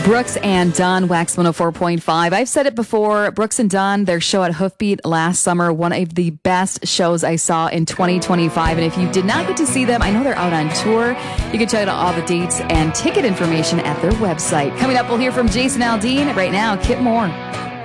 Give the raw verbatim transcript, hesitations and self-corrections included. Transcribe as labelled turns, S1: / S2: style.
S1: Brooks and Dunn, Wax one oh four point five. I've said it before. Brooks and Dunn, their show at Hoofbeat last summer, one of the best shows I saw in twenty twenty-five. And if you did not get to see them, I know they're out on tour. You can check out all the dates and ticket information at their website. Coming up, we'll hear from Jason Aldean. Right now, Kip Moore.